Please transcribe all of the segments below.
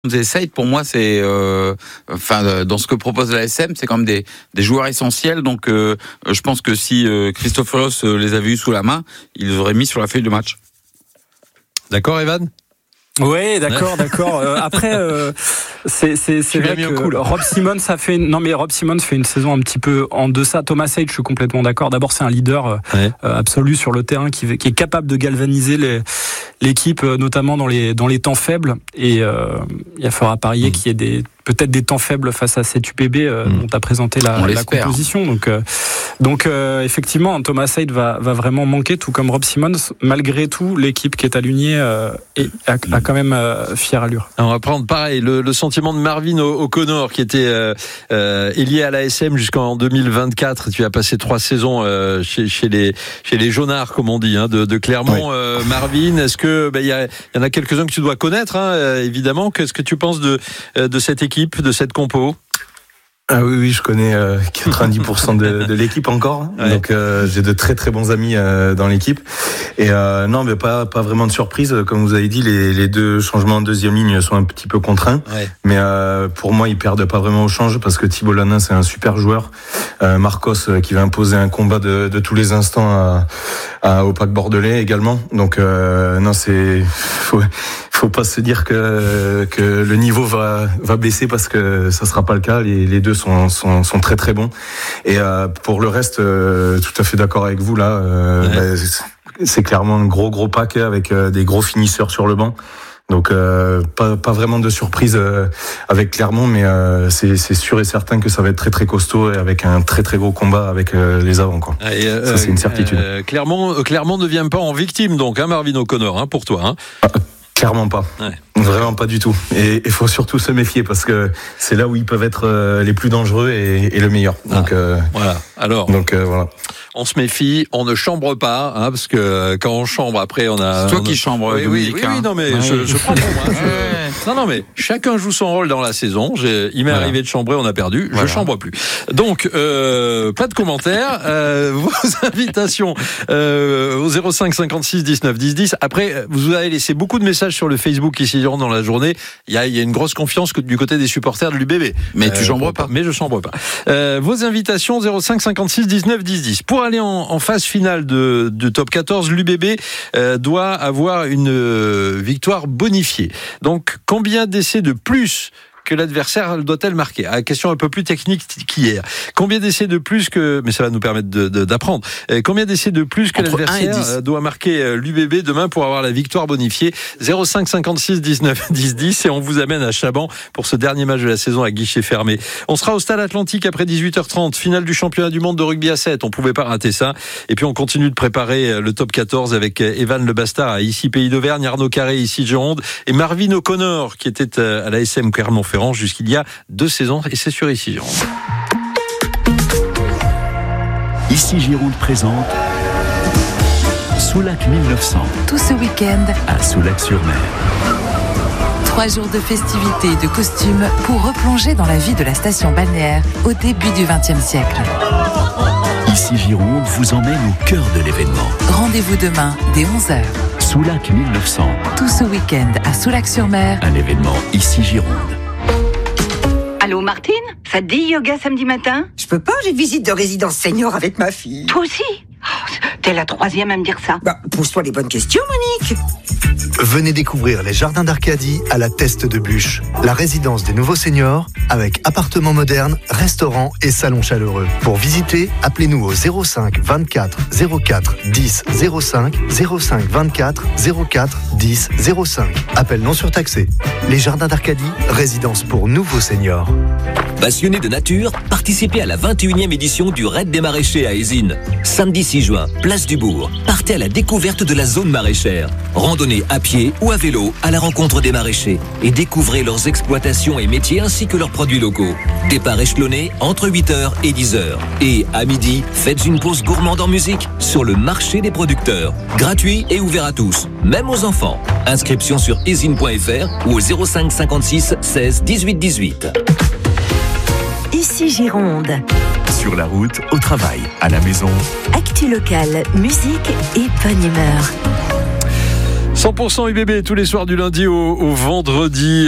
et Saïd, pour moi, c'est, dans ce que propose la SM, c'est quand même des joueurs essentiels. Donc, je pense que si Christoforos les avait eu sous la main, il les aurait mis sur la feuille de match. D'accord, Evan ? Oui, d'accord. Après, c'est vrai que cool. Rob Simmons Rob Simmons fait une saison un petit peu en deçà. Thomas Saïd, je suis complètement d'accord. D'abord, c'est un leader absolu sur le terrain qui est capable de galvaniser l'équipe, notamment dans les temps faibles. Et il faudra parier qu'il y ait peut-être des temps faibles face à cette UPB dont a présenté la composition. Donc effectivement, Thomas Saïd va vraiment manquer, tout comme Rob Simmons. Malgré tout, l'équipe qui est alignée a quand même fière allure. On va prendre pareil le sentiment de Marvin O'Connor qui était lié à l'ASM jusqu'en 2024. Tu as passé 3 saisons chez les Jaunards, comme on dit, de Clermont. Oui. Marvin, est-ce que il y en a quelques-uns que tu dois connaître, évidemment. Qu'est-ce que tu penses de cette équipe, de cette compo? Ah oui, je connais 90% de l'équipe encore. Ouais. Donc j'ai de très très bons amis dans l'équipe. Et non, mais pas vraiment de surprise. Comme vous avez dit, les 2 changements en deuxième ligne sont un petit peu contraints. Ouais. Mais pour moi, ils perdent pas vraiment au change parce que Thibault Lanin, c'est un super joueur. Marcos qui va imposer un combat de tous les instants au PAC bordelais également. Donc non, faut pas se dire que le niveau va baisser parce que ça sera pas le cas. Les 2 sont très très bons. Et pour le reste, tout à fait d'accord avec vous là. C'est clairement un gros pack avec des gros finisseurs sur le banc. Donc pas vraiment de surprise avec Clermont, mais c'est sûr et certain que ça va être très très costaud et avec un très très gros combat avec les avants, quoi. Ça c'est une certitude. Clermont ne vient pas en victime donc, Marvin O'Connor, pour toi. Clairement pas. Ouais. Vraiment pas du tout. Et il faut surtout se méfier parce que c'est là où ils peuvent être les plus dangereux et le meilleur. Donc voilà. Alors. Donc voilà. On se méfie, on ne chambre pas, parce que quand on chambre après, on a. C'est toi qui chambre, Dominique. Oui, non mais je prends pour moi. Non mais chacun joue son rôle dans la saison. Il m'est arrivé de chambrer, on a perdu. Voilà. Je chambre plus. Donc pas de commentaires. Vos invitations au 05 56 19 10 10. Après, vous avez laissé beaucoup de messages sur le Facebook ici durant dans la journée. Il y a une grosse confiance du côté des supporters de l'UBB. Mais tu chambres pas. Mais je chambre pas. Vos invitations 05 56 19 10 10. Pour aller en phase finale de top 14, l'UBB doit avoir une victoire bonifiée. Donc, combien d'essais de plus que l'adversaire doit-elle marquer? Question un peu plus technique qu'hier. Combien d'essais de plus mais ça va nous permettre d'apprendre. Combien d'essais de plus que l'adversaire doit marquer l'UBB demain pour avoir la victoire bonifiée? 05 56 19 10 10 et on vous amène à Chaban pour ce dernier match de la saison à guichet fermé. On sera au Stade Atlantique après 18h30, finale du championnat du monde de rugby à 7. On pouvait pas rater ça. Et puis on continue de préparer le top 14 avec Evan Le Bastard à ici Pays d'Auvergne, Arnaud Carré ici Gironde et Marvin O'Connor qui était à la SM Clermont-Ferrand jusqu'il y a 2 saisons et c'est sur Ici Gironde. Ici Gironde présente Soulac 1900. Tout ce week-end à Soulac-sur-Mer. 3 jours de festivités et de costumes pour replonger dans la vie de la station balnéaire au début du XXe siècle. Ici Gironde vous emmène au cœur de l'événement. Rendez-vous demain dès 11h. Soulac 1900. Tout ce week-end à Soulac-sur-Mer. Un événement Ici Gironde. Allô Martine, ça te dit yoga samedi matin? Je peux pas, j'ai visite de résidence senior avec ma fille. Toi aussi? T'es la 3e à me dire ça. Pose-toi les bonnes questions, Monique. Venez découvrir les jardins d'Arcadie à la Teste de Buche, la résidence des nouveaux seniors avec appartements modernes, restaurants et salons chaleureux. Pour visiter, appelez-nous au 05 24 04 10 05 05 24 04 10 05. Appel non surtaxé. Les jardins d'Arcadie, résidence pour nouveaux seniors. Passionnés de nature, participez à la 21e édition du Raid des Maraîchers à Ézines. Samedi 6 juin, place du Bourg. Partez à la découverte de la zone maraîchère. Randonnez à pied ou à vélo à la rencontre des maraîchers et découvrez leurs exploitations et métiers ainsi que leurs produits locaux. Départ échelonné entre 8h et 10h. Et à midi, faites une pause gourmande en musique sur le marché des producteurs. Gratuit et ouvert à tous, même aux enfants. Inscription sur ezine.fr ou au 05 56 16 18 18. Ici Gironde. Sur la route, au travail, à la maison. Actu locale, musique et bonne humeur. 100% UBB tous les soirs du lundi au vendredi,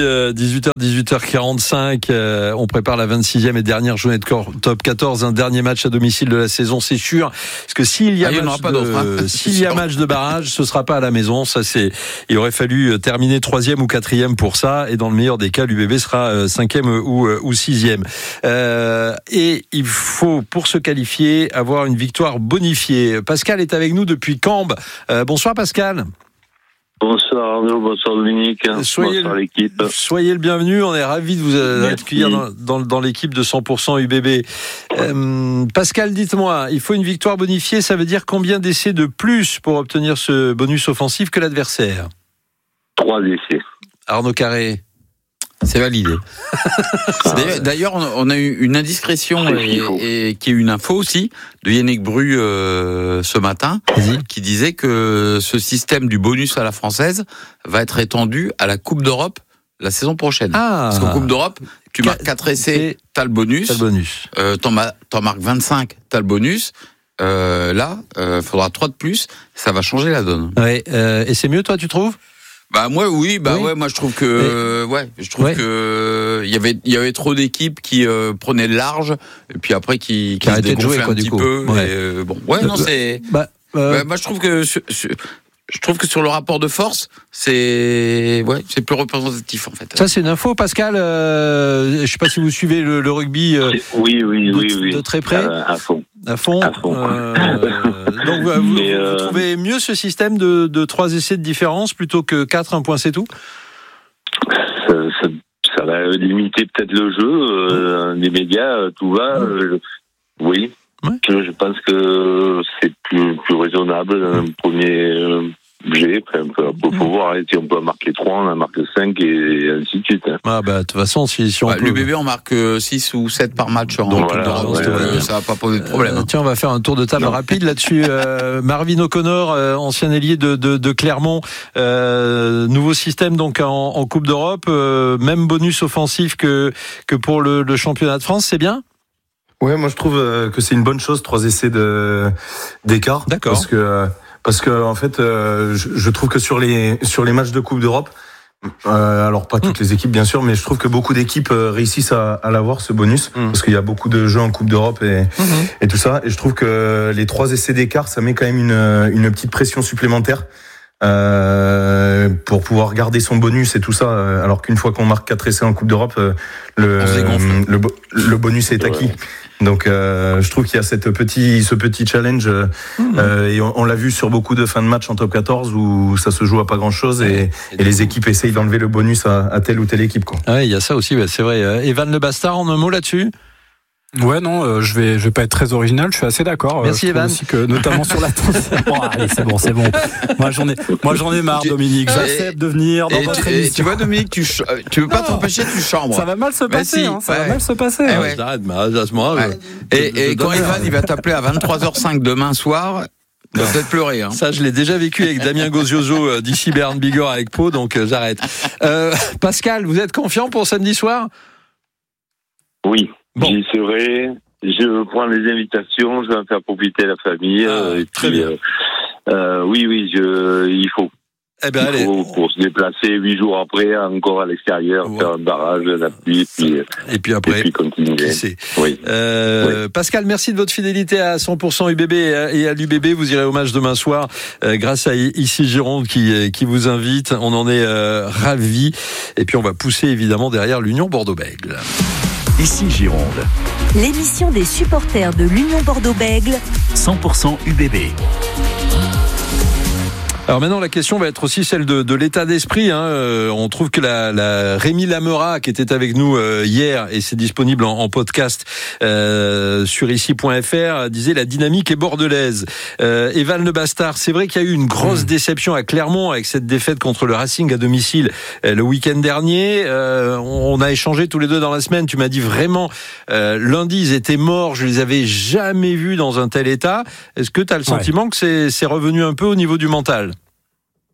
18h, 18h45. On prépare la 26e et dernière journée de top 14, un dernier match à domicile de la saison, c'est sûr. Parce que s'il y a match de barrage, ce sera pas à la maison. Ça, il aurait fallu terminer 3e ou 4e pour ça. Et dans le meilleur des cas, l'UBB sera 5e ou 6e. Et il faut, pour se qualifier, avoir une victoire bonifiée. Pascal est avec nous depuis Cambes. Bonsoir Pascal. Bonsoir Arnaud, bonsoir Dominique, bonsoir l'équipe. Soyez le bienvenu, on est ravis de vous accueillir dans l'équipe de 100% UBB. Pascal, dites-moi, il faut une victoire bonifiée, ça veut dire combien d'essais de plus pour obtenir ce bonus offensif que l'adversaire ? 3 essais. Arnaud Carré. C'est validé. D'ailleurs, on a eu une indiscrétion et qui est une info aussi de Yannick Bru ce matin, qui disait que ce système du bonus à la française va être étendu à la Coupe d'Europe la saison prochaine. Parce qu'en Coupe d'Europe, tu marques 4 essais, t'as le bonus. T'en marques 25, t'as le bonus. Là, faudra 3 de plus. Ça va changer la donne. Ouais, et c'est mieux, toi, tu trouves ? Moi oui. Ouais, moi je trouve que que il y avait trop d'équipes qui prenaient le large et puis après qui arrêtaient de jouer un petit peu. Moi je trouve que sur le rapport de force, c'est plus représentatif en fait. Ça c'est une info, Pascal. Je sais pas si vous suivez le rugby. Oui. De très près. À fond. Donc vous trouvez mieux ce système de 3 essais de différence plutôt que 4, un point c'est tout ? Ça va limiter peut-être le jeu. Les médias, tout va. Oui. Ouais. Je pense que c'est plus raisonnable un premier jet. Faut voir si on peut en marquer 3, on en marque 5 et ainsi de suite. De toute façon, si on peut... L'UBB, on marque 6 ou 7 par match en Coupe d'Europe. Ça va pas poser de problème. Tiens, on va faire un tour de table rapide là-dessus. Marvin O'Connor, ancien ailier de Clermont, nouveau système donc en Coupe d'Europe, même bonus offensif que pour le championnat de France, c'est bien ? Ouais, moi je trouve que c'est une bonne chose, 3 essais d'écart. D'accord. Parce que en fait, je trouve que sur les matchs de Coupe d'Europe, alors pas toutes les équipes bien sûr, mais je trouve que beaucoup d'équipes réussissent à l'avoir ce bonus parce qu'il y a beaucoup de jeux en Coupe d'Europe et tout ça. Et je trouve que les 3 essais d'écart, ça met quand même une petite pression supplémentaire. Pour pouvoir garder son bonus et tout ça, alors qu'une fois qu'on marque 4 essais en Coupe d'Europe, le bonus est acquis. Donc je trouve qu'il y a ce petit challenge et on l'a vu sur beaucoup de fins de match en top 14 où ça se joue à pas grand chose et les équipes essayent d'enlever le bonus à telle ou telle équipe, quoi. Ouais, il y a ça aussi, c'est vrai. Evan Le Bastard, en un mot là-dessus? Ouais, non, je vais pas être très original, je suis assez d'accord. Merci Evan. Aussi que, notamment sur la bon, allez, c'est bon. Moi j'en ai marre, Dominique. J'accepte de venir dans votre émission. Tu vois, Dominique, tu veux pas t'empêcher, tu chambres. Ça va mal se passer, ça va mal se passer. J'arrête, à ce moment-là. Et quand Evan, il va t'appeler à 23h05 demain soir, il va peut-être pleurer. Ça, je l'ai déjà vécu avec Damien Gozioso d'ici Berne Bigorre avec Pau, donc j'arrête. Pascal, vous êtes confiant pour samedi soir? Oui. Bon. J'y serai, je prends les invitations, je vais en faire profiter la famille. Très bien. Oui, il faut. Allez. Pour se déplacer 8 jours après, encore à l'extérieur, faire un barrage, la pluie, et puis après, et puis continuer. Oui. Pascal, merci de votre fidélité à 100% UBB et à l'UBB. Vous irez au match demain soir grâce à Ici Gironde qui vous invite. On en est ravis. Et puis on va pousser évidemment derrière l'Union Bordeaux-Bègles. Ici Gironde. L'émission des supporters de l'Union Bordeaux-Bègles. 100% UBB. Alors maintenant, la question va être aussi celle de l'état d'esprit. On trouve que la Rémi Lamera, qui était avec nous hier, et c'est disponible en podcast sur ici.fr, disait la dynamique est bordelaise. Evan Le Bastard, c'est vrai qu'il y a eu une grosse déception à Clermont avec cette défaite contre le Racing à domicile le week-end dernier. On a échangé tous les deux dans la semaine. Tu m'as dit vraiment, lundi, ils étaient morts. Je les avais jamais vus dans un tel état. Est-ce que tu as le sentiment que c'est revenu un peu au niveau du mental ?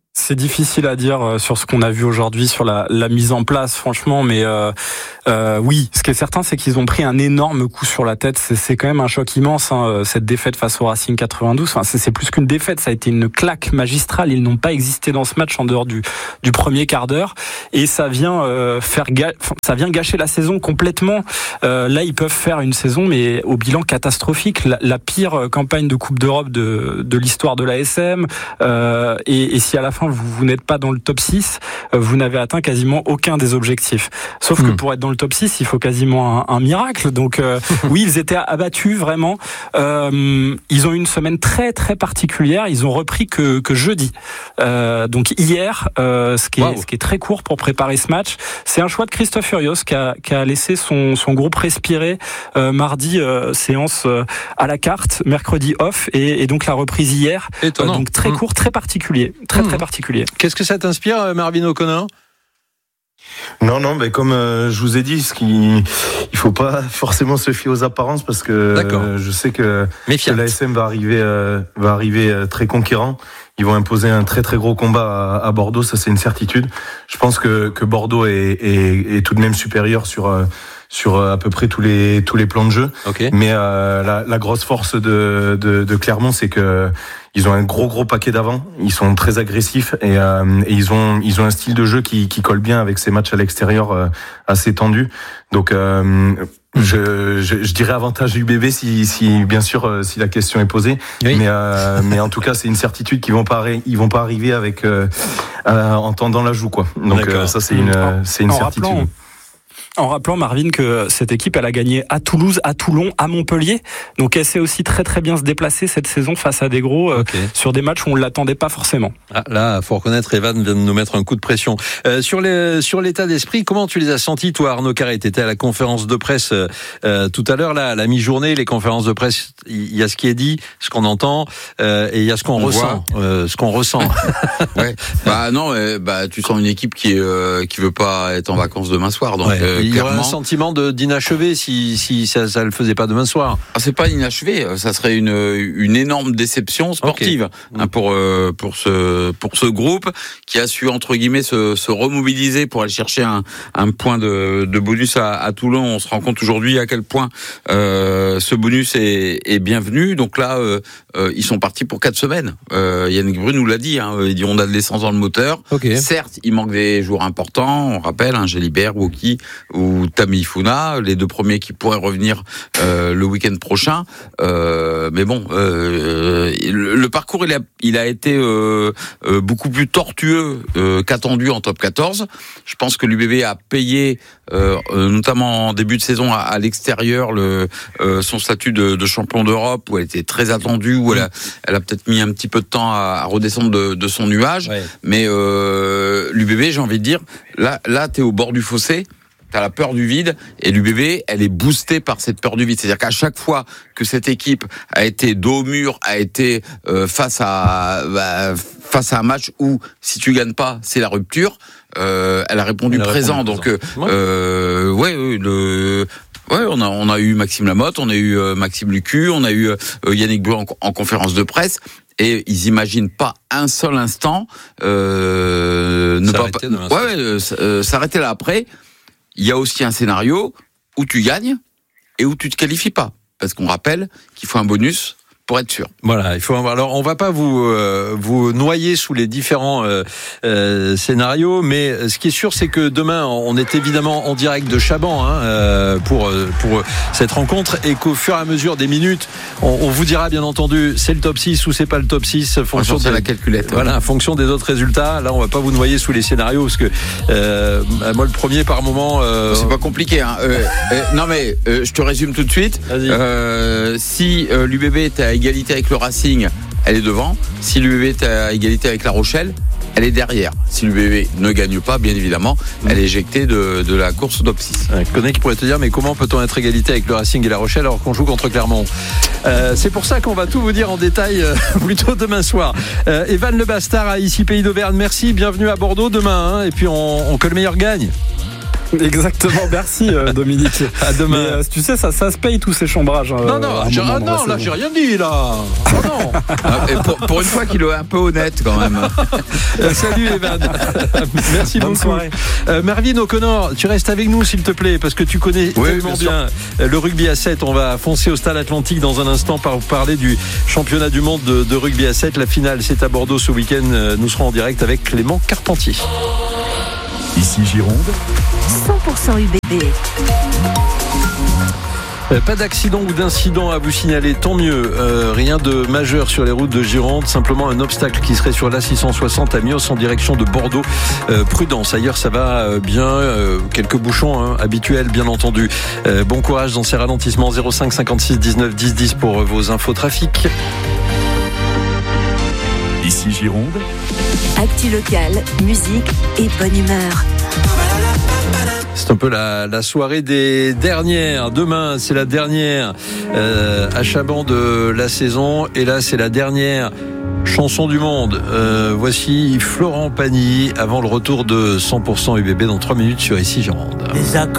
C'est difficile à dire sur ce qu'on a vu aujourd'hui, sur la mise en place, franchement, mais oui, ce qui est certain, c'est qu'ils ont pris un énorme coup sur la tête. C'est quand même un choc immense, cette défaite face au Racing 92. Enfin, c'est plus qu'une défaite, ça a été une claque magistrale. Ils n'ont pas existé dans ce match en dehors du premier quart d'heure, et ça vient gâcher la saison complètement. Là, ils peuvent faire une saison, mais au bilan catastrophique, la pire campagne de Coupe d'Europe de l'histoire de l'ASM. Et si à la fin vous n'êtes pas dans le top 6, vous n'avez atteint quasiment aucun des objectifs. Sauf que pour être dans le top 6, il faut quasiment un miracle. Donc oui, ils étaient abattus vraiment. Ils ont eu une semaine très très particulière. Ils ont repris que jeudi. Donc hier, ce qui est très court pour préparer ce match. C'est un choix de Christophe Furios qui a laissé son groupe respirer. Mardi, séance à la carte, mercredi off, et donc la reprise hier. Donc très court, très particulier. Très particulier. Qu'est-ce que ça t'inspire, Marvin O'Connor ? Non, mais comme je vous ai dit, il faut pas forcément se fier aux apparences, parce que je sais que l'ASM va arriver très conquérant. Ils vont imposer un très très gros combat à Bordeaux, ça c'est une certitude. Je pense que Bordeaux est tout de même supérieur sur à peu près tous les plans de jeu. Mais la grosse force de Clermont, c'est que ils ont un gros paquet d'avant. Ils sont très agressifs et ils ont un style de jeu qui colle bien avec ces matchs à l'extérieur assez tendus. Donc je dirais avantage UBB si bien sûr si la question est posée. Oui. Mais en tout cas c'est une certitude qu'ils vont pas arriver avec en tendant la joue, quoi. Donc ça c'est une certitude. En rappelant, Marvin, que cette équipe, elle a gagné à Toulouse, à Toulon, à Montpellier. Donc elle sait aussi très très bien se déplacer cette saison face à des gros sur des matchs où on ne l'attendait pas forcément. Là, faut reconnaître, Evan vient de nous mettre un coup de pression. Sur l'état d'esprit, comment tu les as sentis, toi, Arnaud Carré? Tu étais à la conférence de presse tout à l'heure, là, à la mi-journée. Les conférences de presse, il y a ce qui est dit, ce qu'on entend, et il y a ce qu'on ressent. Ce qu'on ressent. Ouais. Tu sens une équipe qui veut pas être en vacances demain soir. Donc, il y aurait un sentiment d'inachevé si ça le faisait pas demain soir. C'est pas inachevé, ça serait une énorme déception sportive pour ce groupe qui a su entre guillemets se remobiliser pour aller chercher un point de bonus à Toulon. On se rend compte aujourd'hui à quel point ce bonus est bienvenu. Donc là, ils sont partis pour 4 semaines. Yannick Bru nous l'a dit, il dit on a de l'essence dans le moteur. Certes, il manque des joueurs importants. On rappelle, Gélibert, Woki ou Tamifuna, les 2 premiers qui pourraient revenir le week-end prochain. Mais bon, le parcours il a été beaucoup plus tortueux qu'attendu en top 14. Je pense que l'UBB a payé, notamment en début de saison à l'extérieur, son statut de champion d'Europe, où elle était très attendue, où elle a peut-être mis un petit peu de temps à redescendre de son nuage. Ouais. Mais l'UBB, j'ai envie de dire, là t'es au bord du fossé. T'as la peur du vide, et l'UBB, elle est boostée par cette peur du vide. C'est-à-dire qu'à chaque fois que cette équipe a été dos au mur, a été face à un match où si tu gagnes pas, c'est la rupture, elle a répondu présent. Donc on a eu Maxime Lamotte, on a eu Maxime Lucu, on a eu Yannick Bru en conférence de presse. Et ils imaginent pas un seul instant s'arrêter là après. Il y a aussi un scénario où tu gagnes et où tu te qualifies pas. Parce qu'on rappelle qu'il faut un bonus pour être sûr. Voilà, il faut. Alors, on va pas vous noyer sous les différents scénarios, mais ce qui est sûr, c'est que demain, on est évidemment en direct de Chaban pour cette rencontre, et qu'au fur et à mesure des minutes, on vous dira bien entendu, c'est le top 6 ou c'est pas le top 6, fonction de la calculette. Voilà, en fonction des autres résultats. Là, on va pas vous noyer sous les scénarios, parce que moi, le premier par moment. C'est pas compliqué. Non mais je te résume tout de suite. Si l'UBB était à égalité avec le Racing, elle est devant. Si l'UBB est à égalité avec La Rochelle, elle est derrière. Si l'UBB ne gagne pas, bien évidemment, elle est éjectée de la course top 6. Je connais qui pourrait te dire, mais comment peut-on être égalité avec le Racing et La Rochelle alors qu'on joue contre Clermont? C'est pour ça qu'on va tout vous dire en détail plutôt demain soir. Evan Le Bastard à ici Pays d'Auvergne, merci, bienvenue à Bordeaux demain, et puis que le meilleur gagne. Exactement, merci Dominique. À demain. Mais, tu sais, ça se paye tous ces chambrages. Là j'ai rien dit là. Non. Et pour une fois qu'il est un peu honnête quand même. Salut Evan. Merci Bonne beaucoup. soirée. Marvin O'Connor, tu restes avec nous s'il te plaît parce que tu connais tellement bien le rugby à 7. On va foncer au Stade Atlantique dans un instant pour parler du championnat du monde de rugby à 7. La finale c'est à Bordeaux ce week-end. Nous serons en direct avec Clément Carpentier. Ici Gironde, 100% UBB. Pas d'accident ou d'incident à vous signaler, tant mieux. Rien de majeur sur les routes de Gironde, simplement un obstacle qui serait sur l'A660 à Mios en direction de Bordeaux. Prudence, ailleurs ça va bien, quelques bouchons habituels bien entendu. Bon courage dans ces ralentissements. 05 56 19 10 10 pour vos infos trafic. ici Gironde. Actu locale, musique et bonne humeur. C'est un peu la soirée des dernières. Demain, c'est la dernière à Chaban de la saison. Et là, c'est la dernière chanson du monde. Voici Florent Pagny avant le retour de 100% UBB dans 3 minutes sur Ici Gironde.